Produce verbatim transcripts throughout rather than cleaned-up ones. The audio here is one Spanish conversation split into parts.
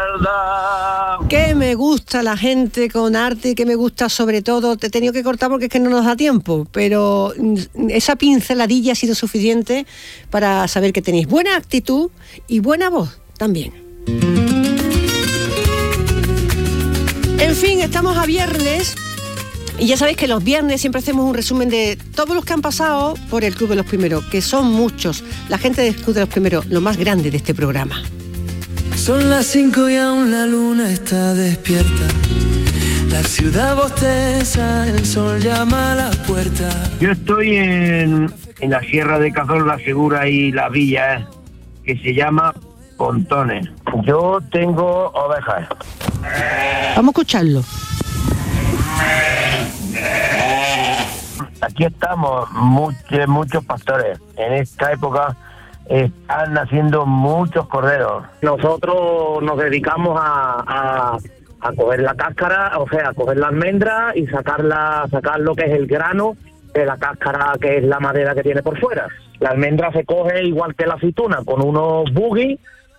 verdad. Que me gusta la gente con arte y que me gusta sobre todo, te he tenido que cortar porque es que no nos da tiempo, pero esa pinceladilla ha sido suficiente para saber que tenéis buena actitud y buena voz también. En fin, estamos a viernes y ya sabéis que los viernes siempre hacemos un resumen de todos los que han pasado por el Club de los Primeros, que son muchos. La gente del Club de los Primeros, lo más grande de este programa. Son las cinco y aún la luna está despierta. La ciudad bosteza, el sol llama a la puerta. Yo estoy en, en la Sierra de Cazorla, La Segura y La Villa, que se llama Pontones. Yo tengo ovejas. Vamos a escucharlo. Aquí estamos muchos, muchos pastores. En esta época están naciendo muchos corderos. Nosotros nos dedicamos a, a, a coger la cáscara, o sea, a coger la almendra y sacarla, sacar lo que es el grano de la cáscara, que es la madera que tiene por fuera. La almendra se coge igual que la aceituna, con unos buggy,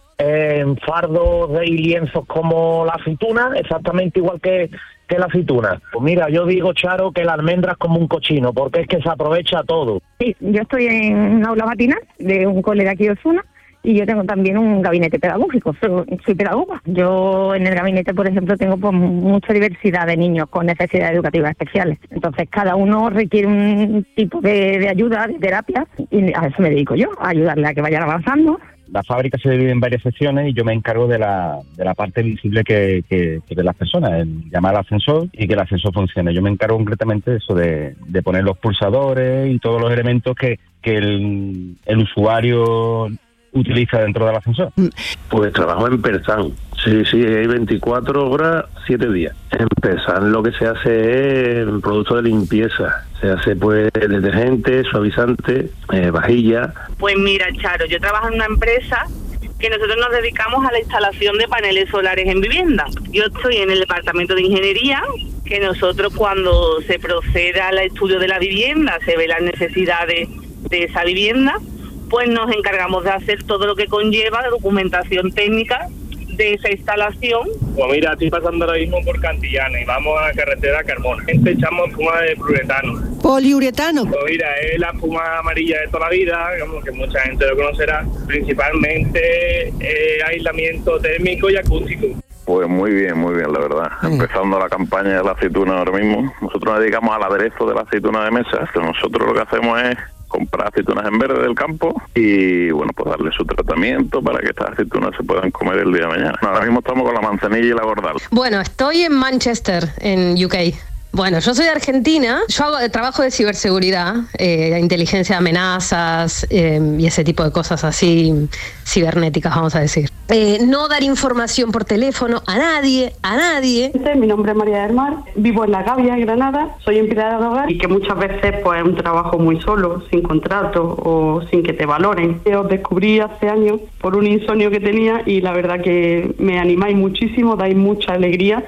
en fardos y lienzos como la aceituna, exactamente igual que, que la aceituna. Pues mira, yo digo, Charo, que la almendra es como un cochino, porque es que se aprovecha todo. Sí, yo estoy en una aula matinal de un cole de aquí de Osuna y yo tengo también un gabinete pedagógico, soy, soy pedagoga. Yo en el gabinete, por ejemplo, tengo pues, mucha diversidad de niños con necesidades educativas especiales. Entonces, cada uno requiere un tipo de, de ayuda, de terapia, y a eso me dedico yo, a ayudarle a que vayan avanzando. La fábrica se divide en varias secciones y yo me encargo de la de la parte visible que, que, que de las personas, el llamar al ascensor y que el ascensor funcione. Yo me encargo concretamente de eso, de, de poner los pulsadores y todos los elementos que, que el, el usuario utiliza dentro del ascensor. Pues trabajo en Persan. Sí, sí, hay veinticuatro horas, siete días. En Persan lo que se hace es producto de limpieza. Se hace pues detergente, suavizante, eh, vajilla. Pues mira, Charo, yo trabajo en una empresa que nosotros nos dedicamos a la instalación de paneles solares en vivienda. Yo estoy en el departamento de ingeniería, que nosotros cuando se proceda al estudio de la vivienda, se ve las necesidades de esa vivienda, pues nos encargamos de hacer todo lo que conlleva la documentación técnica de esa instalación. Pues mira, estoy pasando ahora mismo por Cantillana y vamos a la carretera Carmona. Gente, echamos espuma de poliuretano. Poliuretano. Pues mira, es la espuma amarilla de toda la vida, como que mucha gente lo conocerá. Principalmente eh, aislamiento térmico y acústico. Pues muy bien, muy bien, la verdad. Mm. Empezando la campaña de la aceituna ahora mismo. Nosotros nos dedicamos al aderezo de la aceituna de mesa. Que nosotros lo que hacemos es comprar aceitunas en verde del campo y, bueno, pues darle su tratamiento para que estas aceitunas se puedan comer el día de mañana. Ahora mismo estamos con la manzanilla y la gordal. Bueno, estoy en Manchester, en U K. Bueno, yo soy de Argentina, yo hago trabajo de ciberseguridad, eh, inteligencia de amenazas eh, y ese tipo de cosas así cibernéticas, vamos a decir. Eh, no dar información por teléfono a nadie, a nadie. Mi nombre es María del Mar, vivo en La Gavia, en Granada, soy empleada de hogar y que muchas veces pues es un trabajo muy solo, sin contrato o sin que te valoren. Yo os descubrí hace años por un insomnio que tenía y la verdad que me animáis muchísimo, dais mucha alegría.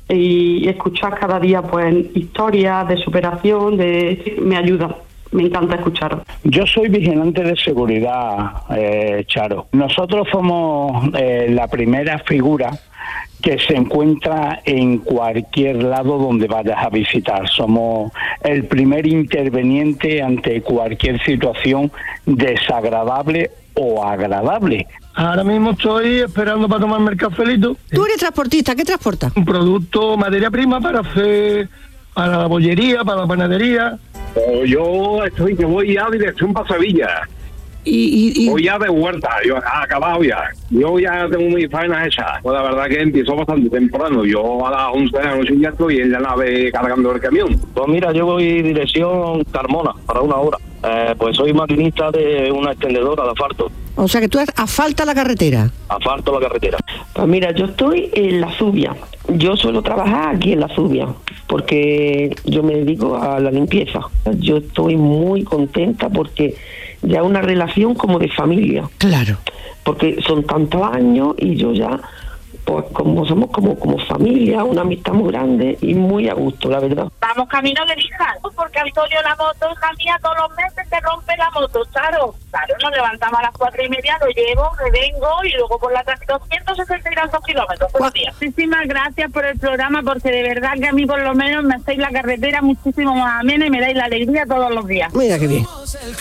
Y escuchar cada día pues historias de superación, de me ayuda, me encanta escucharos. Yo soy vigilante de seguridad, eh, Charo. Nosotros somos eh, la primera figura que se encuentra en cualquier lado donde vayas a visitar. Somos el primer interveniente ante cualquier situación desagradable o agradable. Ahora mismo estoy esperando para tomarme el cafelito. ¿Tú eres transportista? ¿Qué transporta? Un producto, materia prima para hacer, para la bollería, para la panadería. Oh, yo estoy, yo voy ya dirección para Sevilla. Y, y, y... Voy ya de vuelta, yo he acabado ya. Yo ya tengo mis faenas hechas. Pues la verdad que empiezo bastante temprano. Yo a las once de la noche ya estoy en la nave cargando el camión. Pues mira, yo voy dirección Carmona para una hora. Eh, pues soy maquinista de una extendedora de asfalto. O sea que tú asfaltas la carretera. Asfalto la carretera. Pues mira, yo estoy en La Zubia. Yo suelo trabajar aquí en La Zubia porque yo me dedico a la limpieza. Yo estoy muy contenta porque ya una relación como de familia. Claro. Porque son tantos años y yo ya pues como somos como, como familia, una amistad muy grande y muy a gusto, la verdad. Vamos camino de Lija, porque Antonio la moto, hija mía, todos los meses te rompe la moto, claro. Claro, nos levantamos a las cuatro y media, lo llevo, me vengo y luego por la doscientos sesenta y dos kilómetros por día. Muchísimas gracias por el programa, porque de verdad que a mí por lo menos me hacéis la carretera muchísimo más amena y me dais la alegría todos los días. Mira qué bien.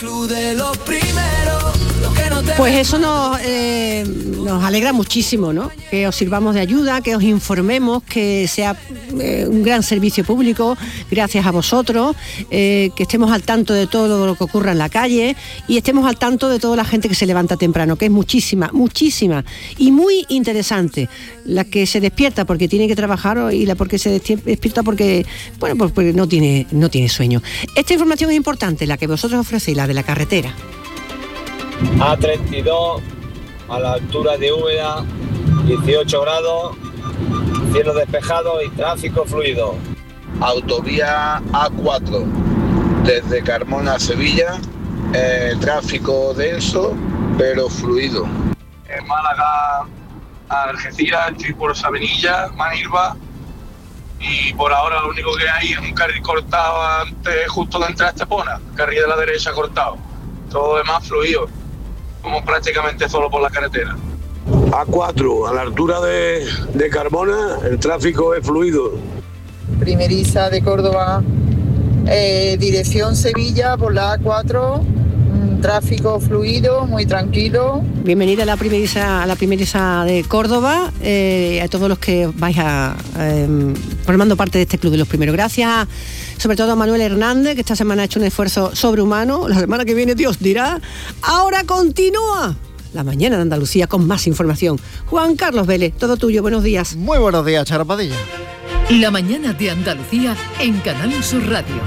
Pues eso nos, eh, nos alegra muchísimo, ¿no? Que os sirvamos de ayuda, que os informemos, que sea eh, un gran servicio público, gracias a vosotros, eh, que estemos al tanto de todo lo que ocurra en la calle y estemos al tanto de toda la gente que se levanta temprano, que es muchísima, muchísima y muy interesante. La que se despierta porque tiene que trabajar y la porque se despierta porque, bueno, pues porque no tiene, no tiene sueño. Esta información es importante, la que vosotros ofrecéis, la de la carretera. A treinta y dos, a la altura de Úbeda, dieciocho grados, cielo despejado y tráfico fluido. Autovía A cuatro, desde Carmona a Sevilla, eh, tráfico denso, pero fluido. En Málaga a Algeciras, estoy por Sabenilla, Manilva, y por ahora lo único que hay es un carril cortado antes, justo de entrar a Estepona, carril de la derecha cortado. Todo demás fluido, como prácticamente solo por la carretera. A cuatro, a la altura de, de Carmona, el tráfico es fluido. Primeriza de Córdoba, eh, dirección Sevilla por la A cuatro, mmm, tráfico fluido, muy tranquilo. Bienvenida a la primeriza, a la primeriza de Córdoba, eh, a todos los que vais a, eh, formando parte de este club de los primeros. Gracias sobre todo a Manuel Hernández, que esta semana ha hecho un esfuerzo sobrehumano. La semana que viene Dios dirá. Ahora continúa la mañana de Andalucía con más información. Juan Carlos Vélez, todo tuyo, buenos días. Muy buenos días, Charo Padilla. La mañana de Andalucía en Canal Sur Radio.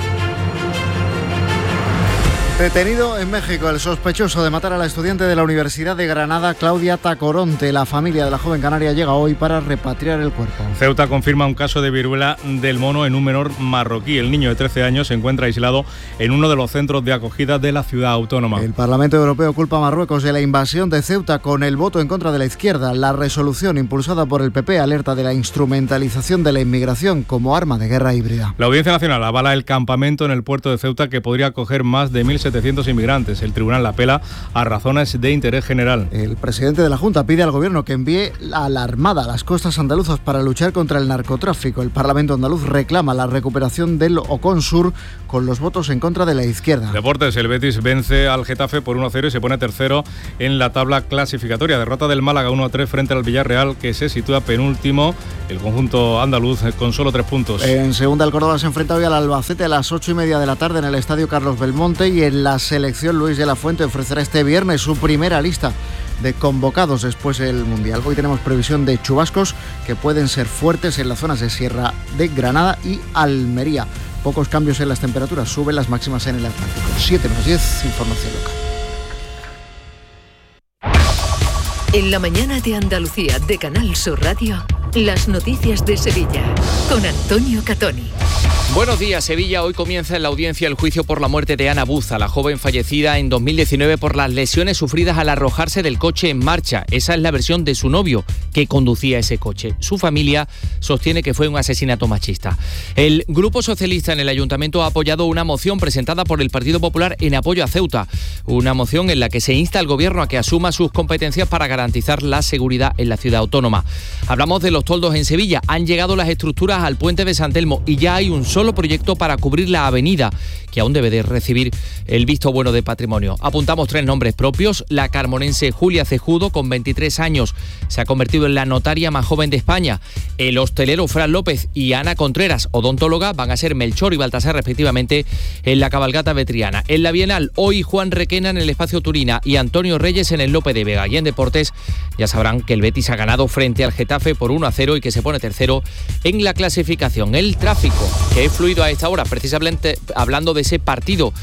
Detenido en México el sospechoso de matar a la estudiante de la Universidad de Granada, Claudia Tacoronte. La familia de la joven canaria llega hoy para repatriar el cuerpo. Ceuta confirma un caso de viruela del mono en un menor marroquí. El niño de trece años se encuentra aislado en uno de los centros de acogida de la ciudad autónoma. El Parlamento Europeo culpa a Marruecos de la invasión de Ceuta con el voto en contra de la izquierda. La resolución impulsada por el P P alerta de la instrumentalización de la inmigración como arma de guerra híbrida. La Audiencia Nacional avala el campamento en el puerto de Ceuta que podría acoger más de mil setecientos inmigrantes. El tribunal la apela a razones de interés general. El presidente de la Junta pide al gobierno que envíe a la Armada a las costas andaluzas para luchar contra el narcotráfico. El Parlamento andaluz reclama la recuperación del Oconsur con los votos en contra de la izquierda. Deportes, el Betis vence al Getafe por uno a cero y se pone tercero en la tabla clasificatoria. Derrota del Málaga uno a tres frente al Villarreal, que se sitúa penúltimo. El conjunto andaluz con solo tres puntos. En segunda, el Córdoba se enfrenta hoy al Albacete a las ocho y media de la tarde en el Estadio Carlos Belmonte, y en la selección Luis de la Fuente ofrecerá este viernes su primera lista de convocados después del Mundial. Hoy tenemos previsión de chubascos que pueden ser fuertes en las zonas de Sierra de Granada y Almería. Pocos cambios en las temperaturas, suben las máximas en el Atlántico. siete más diez, información local. En la mañana de Andalucía de Canal Sur Radio, las noticias de Sevilla con Antonio Catoni. Buenos días, Sevilla. Hoy comienza en la audiencia el juicio por la muerte de Ana Buza, la joven fallecida en dos mil diecinueve por las lesiones sufridas al arrojarse del coche en marcha. Esa es la versión de su novio, que conducía ese coche. Su familia sostiene que fue un asesinato machista. El Grupo Socialista en el Ayuntamiento ha apoyado una moción presentada por el Partido Popular en apoyo a Ceuta. Una moción en la que se insta al Gobierno a que asuma sus competencias para garantizar la seguridad en la ciudad autónoma. Hablamos de los toldos en Sevilla. Han llegado las estructuras al puente de San Telmo y ya hay un solo proyecto para cubrir la avenida, que aún debe de recibir el visto bueno de patrimonio. Apuntamos tres nombres propios. La carmonense Julia Cejudo, con veintitrés años, se ha convertido en la notaria más joven de España. El hostelero Fran López y Ana Contreras, odontóloga, van a ser Melchor y Baltasar respectivamente en la cabalgata vetriana. En la Bienal, hoy Juan Requena en el Espacio Turina y Antonio Reyes en el Lope de Vega. Y en deportes, ya sabrán que el Betis ha ganado frente al Getafe por uno a cero y que se pone tercero en la clasificación. El tráfico, que es fluido a esta hora, precisamente hablando de ese partido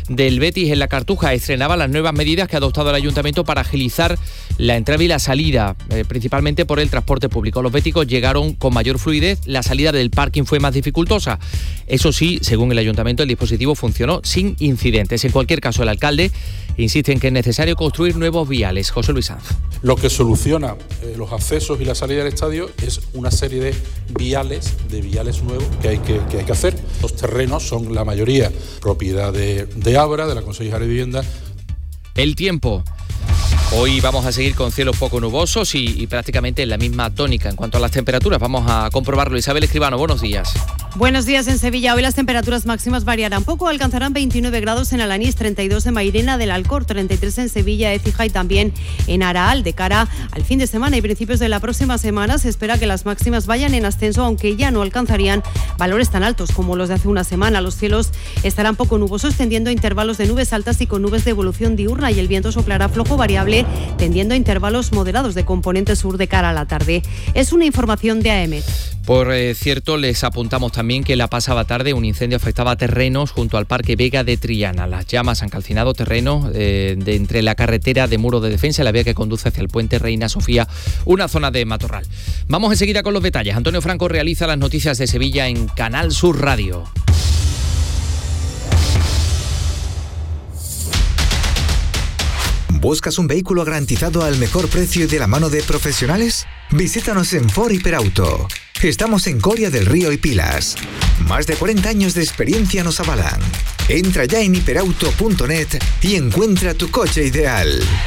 del Betis en la Cartuja estrenaba las nuevas medidas que ha adoptado el Ayuntamiento para agilizar la entrada y la salida, eh, principalmente por el transporte público. Los béticos llegaron con mayor fluidez, la salida del parking fue más dificultosa. Eso sí, según el Ayuntamiento, el dispositivo funcionó sin incidentes. En cualquier caso, el alcalde insiste en que es necesario construir nuevos viales. José Luis Sanz. Lo que soluciona eh, los accesos y la salida del estadio es una serie de viales, de viales nuevos que hay que, que, hay que hacer. Los terrenos son la mayoría propiedad de, de Abra, de la Consejería de Vivienda. El tiempo. Hoy vamos a seguir con cielos poco nubosos y, y prácticamente en la misma tónica. En cuanto a las temperaturas, vamos a comprobarlo. Isabel Escribano, buenos días. Buenos días en Sevilla. Hoy las temperaturas máximas variarán poco. Alcanzarán veintinueve grados en Alanís, treinta y dos en Mairena del Alcor, treinta y tres en Sevilla, Écija y también en Araal. De cara al fin de semana y principios de la próxima semana se espera que las máximas vayan en ascenso, aunque ya no alcanzarían valores tan altos como los de hace una semana. Los cielos estarán poco nubosos, tendiendo a intervalos de nubes altas y con nubes de evolución diurna, y el viento soplará flojo variable, tendiendo a intervalos moderados de componente sur de cara a la tarde. Es una información de A E M E T. Por eh, cierto, les apuntamos también que la pasada tarde un incendio afectaba terrenos junto al Parque Vega de Triana. Las llamas han calcinado terrenos eh, de entre la carretera de Muro de Defensa y la vía que conduce hacia el puente Reina Sofía, una zona de matorral. Vamos enseguida con los detalles. Antonio Franco realiza las noticias de Sevilla en Canal Sur Radio. ¿Buscas un vehículo garantizado al mejor precio y de la mano de profesionales? Visítanos en Ford Hiperauto. Estamos en Coria del Río y Pilas. Más de cuarenta años de experiencia nos avalan. Entra ya en hiperauto punto net y encuentra tu coche ideal.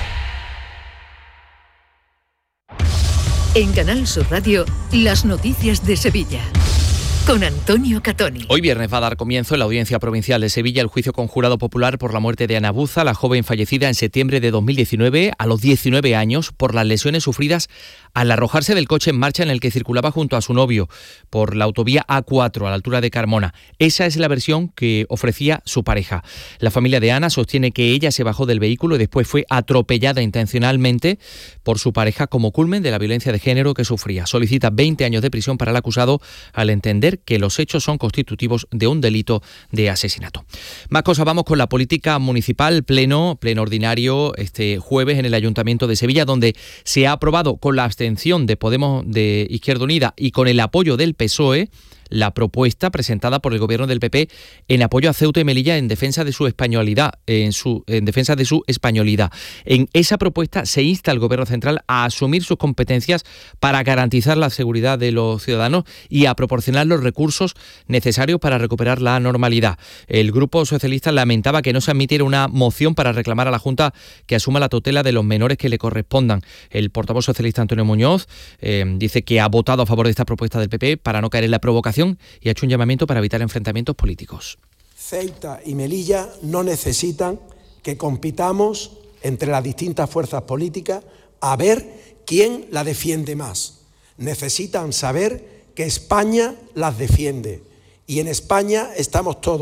En Canal Sur Radio, las noticias de Sevilla. Con Antonio Catoni. Hoy viernes va a dar comienzo en la Audiencia Provincial de Sevilla el juicio con jurado popular por la muerte de Ana Buza, la joven fallecida en septiembre de dos mil diecinueve a los diecinueve años por las lesiones sufridas al arrojarse del coche en marcha en el que circulaba junto a su novio por la autovía A cuatro a la altura de Carmona. Esa es la versión que ofrecía su pareja. La familia de Ana sostiene que ella se bajó del vehículo y después fue atropellada intencionalmente por su pareja como culmen de la violencia de género que sufría. Solicita veinte años de prisión para el acusado al entender que los hechos son constitutivos de un delito de asesinato. Más cosas, vamos con la política municipal. Pleno, pleno ordinario este jueves en el Ayuntamiento de Sevilla, donde se ha aprobado con la abstención de Podemos, de Izquierda Unida y con el apoyo del P S O E la propuesta presentada por el gobierno del P P en apoyo a Ceuta y Melilla en defensa de su españolidad, en su en defensa de su españolidad. En esa propuesta se insta al gobierno central a asumir sus competencias para garantizar la seguridad de los ciudadanos y a proporcionar los recursos necesarios para recuperar la normalidad. El grupo socialista lamentaba que no se admitiera una moción para reclamar a la Junta que asuma la tutela de los menores que le correspondan. El portavoz socialista Antonio Muñoz eh, dice que ha votado a favor de esta propuesta del P P para no caer en la provocación y ha hecho un llamamiento para evitar enfrentamientos políticos. Ceuta y Melilla no necesitan que compitamos entre las distintas fuerzas políticas a ver quién la defiende más. Necesitan saber que España las defiende y en España estamos todos.